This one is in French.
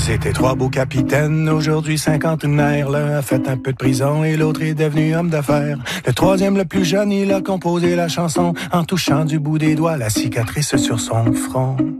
C'était trois beaux capitaines, aujourd'hui cinquantenaires. L'un a fait un peu de prison et l'autre est devenu homme d'affaires. Le troisième, le plus jeune, il a composé la chanson en touchant du bout des doigts la cicatrice sur son front.